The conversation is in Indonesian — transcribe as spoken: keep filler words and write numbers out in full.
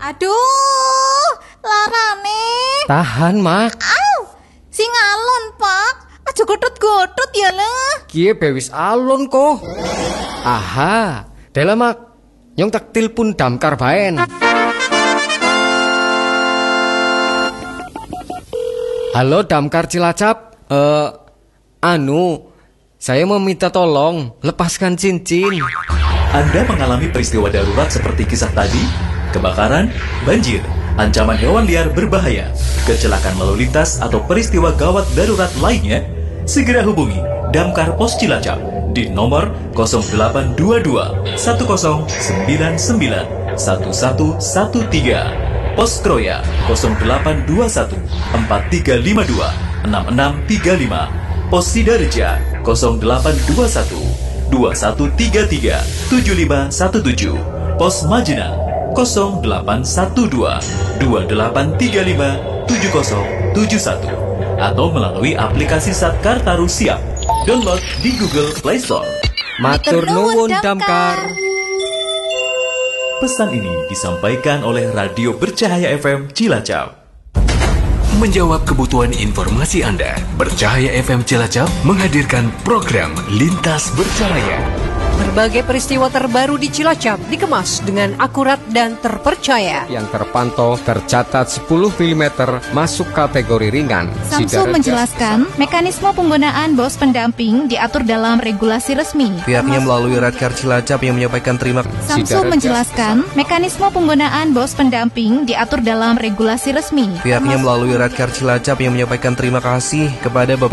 Aduh, larane. Tahan, Mak. Au, sing alon, Pak. Aja godhot-godhot ya lah. Kie bewis alon kok. Aha, dela Mak. Nyong tak tilpun damkar baen. Halo damkar Cilacap. Eh, uh, anu, saya mau minta tolong lepaskan cincin. Anda mengalami peristiwa darurat seperti kisah tadi? Kebakaran, banjir, ancaman hewan liar berbahaya, kecelakaan lalu lintas atau peristiwa gawat darurat lainnya? Segera hubungi Damkar Pos Cilacap di nomor nol delapan dua dua satu nol sembilan sembilan satu satu satu tiga, Pos Kroya nol delapan dua satu empat tiga lima dua enam enam tiga lima, Pos Sidareja nol delapan dua satu dua satu tiga tiga tujuh lima satu tujuh, Pos Majenang nol delapan satu dua dua delapan tiga lima tujuh nol tujuh satu, atau melalui aplikasi Satkartaru Siap. Download di Google Play Store. Matur nuwun damkar. Pesan ini disampaikan oleh Radio Bercahaya F M Cilacap. Menjawab kebutuhan informasi Anda, Bercahaya F M Cilacap menghadirkan program Lintas Bercahaya. Berbagai peristiwa terbaru di Cilacap dikemas dengan akurat dan terpercaya. Yang terpantau tercatat sepuluh milimeter masuk kategori ringan. Samsung menjelaskan mekanisme penggunaan bos pendamping diatur dalam regulasi resmi. Pihaknya melalui Radkar Cilacap yang menyampaikan terima kasih. Samsung menjelaskan mekanisme penggunaan bos pendamping diatur dalam regulasi resmi. Pihaknya melalui Radkar Cilacap yang menyampaikan terima kasih kepada Bapak